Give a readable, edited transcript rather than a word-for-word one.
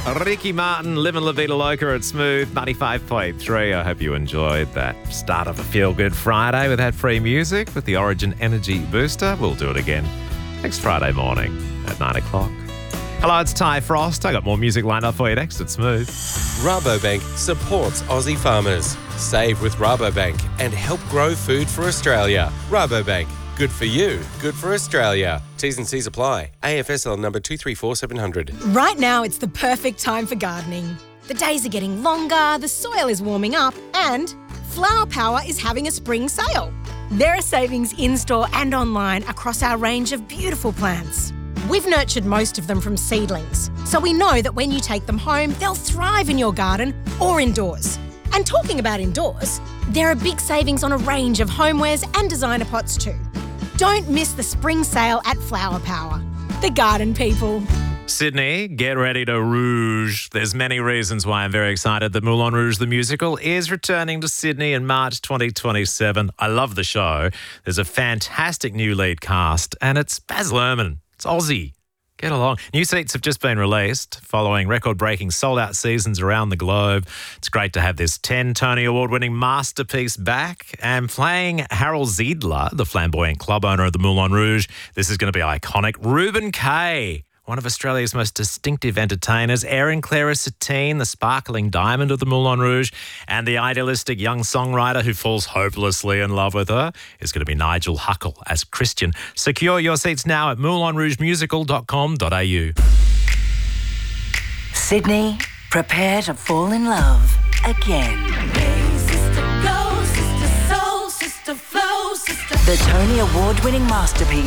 Ricky Martin, Livin' La Vida Loca at Smooth 95.3. I hope you enjoyed that start of a feel-good Friday with that free music with the Origin Energy Booster. We'll do it again next Friday morning at 9 o'clock. Hello, it's Ty Frost. I got more music lined up for you next at Smooth. Rabobank supports Aussie farmers. Save with Rabobank and help grow food for Australia. Rabobank. Good for you, good for Australia. T's and C's apply. AFSL number 234700. Right now, it's the perfect time for gardening. The days are getting longer, the soil is warming up, and Flower Power is having a spring sale. There are savings in-store and online across our range of beautiful plants. We've nurtured most of them from seedlings, so we know that when you take them home, they'll thrive in your garden or indoors. And talking about indoors, there are big savings on a range of homewares and designer pots too. Don't miss the spring sale at Flower Power. The garden people. Sydney, get ready to rouge. There's many reasons why I'm very excited that Moulin Rouge the musical is returning to Sydney in March 2027. I love the show. There's a fantastic new lead cast and it's Baz Luhrmann. It's Aussie. Get along. New seats have just been released following record-breaking sold-out seasons around the globe. It's great to have this 10 Tony Award-winning masterpiece back. And playing Harold Ziedler, the flamboyant club owner of the Moulin Rouge, this is going to be iconic. Reuben Kaye, one of Australia's most distinctive entertainers. Erin Clara Satine, the sparkling diamond of the Moulin Rouge. And the idealistic young songwriter who falls hopelessly in love with her is going to be Nigel Huckle as Christian. Secure your seats now at moulinrougemusical.com.au. Sydney, prepare to fall in love again. Hey, sister, go, sister, soul, sister, flow, sister. The Tony Award-winning masterpiece